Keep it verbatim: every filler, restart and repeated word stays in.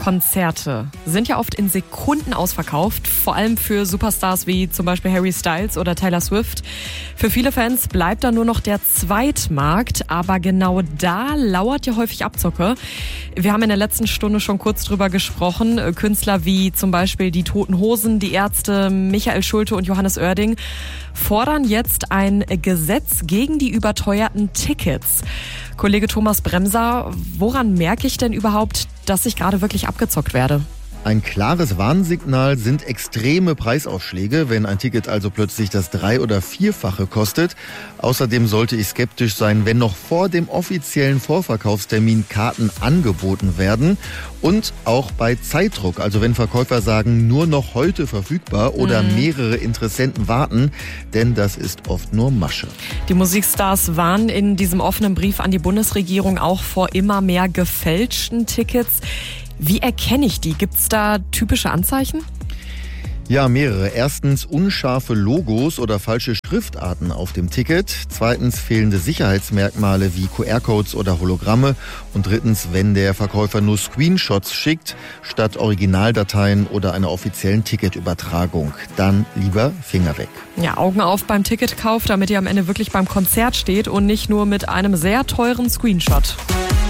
Konzerte sind ja oft in Sekunden ausverkauft, vor allem für Superstars wie zum Beispiel Harry Styles oder Taylor Swift. Für viele Fans bleibt da nur noch der Zweitmarkt, aber genau da lauert ja häufig Abzocke. Wir haben in der letzten Stunde schon kurz drüber gesprochen. Künstler wie zum Beispiel die Toten Hosen, die Ärzte, Michael Schulte und Johannes Oerding fordern jetzt ein Gesetz gegen die überteuerten Tickets. Kollege Thomas Bremser, woran merke ich denn überhaupt, dass ich gerade wirklich abgezockt werde? Ein klares Warnsignal sind extreme Preisaufschläge, wenn ein Ticket also plötzlich das Drei- oder Vierfache kostet. Außerdem sollte ich skeptisch sein, wenn noch vor dem offiziellen Vorverkaufstermin Karten angeboten werden. Und auch bei Zeitdruck, also wenn Verkäufer sagen, nur noch heute verfügbar oder mhm. mehrere Interessenten warten, denn das ist oft nur Masche. Die Musikstars warnen in diesem offenen Brief an die Bundesregierung auch vor immer mehr gefälschten Tickets. Wie erkenne ich die? Gibt es da typische Anzeichen? Ja, mehrere. Erstens unscharfe Logos oder falsche Schriftarten auf dem Ticket. Zweitens fehlende Sicherheitsmerkmale wie Q R-Codes oder Hologramme. Und drittens, wenn der Verkäufer nur Screenshots schickt, statt Originaldateien oder einer offiziellen Ticketübertragung. Dann lieber Finger weg. Ja, Augen auf beim Ticketkauf, damit ihr am Ende wirklich beim Konzert steht und nicht nur mit einem sehr teuren Screenshot.